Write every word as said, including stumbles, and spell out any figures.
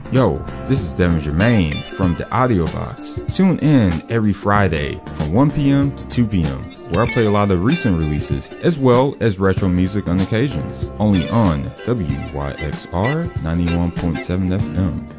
Yo, this is Devin Germain from the Audio Box. Tune in every Friday from one p.m. to two p.m. where I play a lot of recent releases as well as retro music on occasions. Only on W Y X R ninety-one point seven F M.